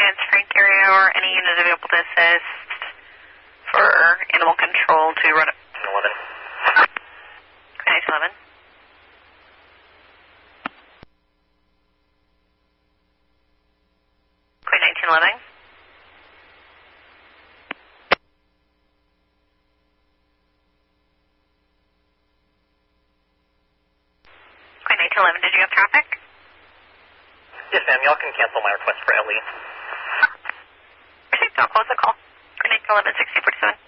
chance Frank area or any unit available to assist for animal control to run 11. 1911. Queen 1911. Queen 1911, did you have traffic? Yes, ma'am. Y'all can cancel my request for LE. Received. I'll close the call. Queen 1911, 6047.